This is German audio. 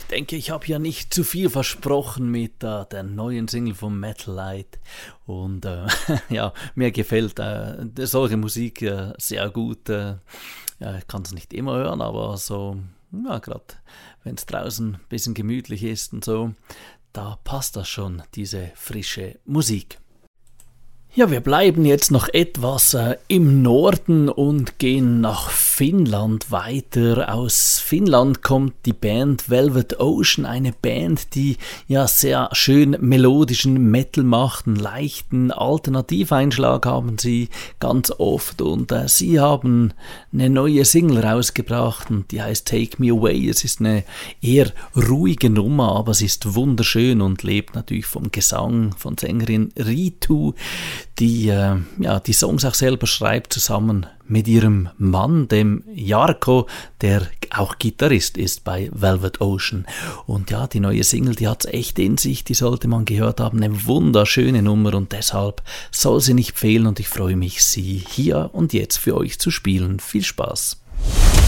denke, ich habe ja nicht zu viel versprochen mit der neuen Single von Metal Light. Und ja, mir gefällt solche Musik sehr gut. Ja, ich kann es nicht immer hören, aber so, ja, gerade wenn es draußen ein bisschen gemütlich ist und so, da passt das schon, diese frische Musik. Ja, wir bleiben jetzt noch etwas im Norden und gehen nach Finnland weiter. Aus Finnland kommt die Band Velvet Ocean, eine Band, die ja sehr schön melodischen Metal macht, einen leichten Alternativeinschlag haben sie ganz oft und sie haben eine neue Single rausgebracht und die heißt Take Me Away. Es ist eine eher ruhige Nummer, aber sie ist wunderschön und lebt natürlich vom Gesang von Sängerin Ritu, die die Songs auch selber schreibt, zusammen mit ihrem Mann, dem Jarkko, der auch Gitarrist ist bei Velvet Ocean. Und ja, die neue Single, die hat's echt in sich, die sollte man gehört haben, eine wunderschöne Nummer und deshalb soll sie nicht fehlen und ich freue mich, sie hier und jetzt für euch zu spielen. Viel Spaß!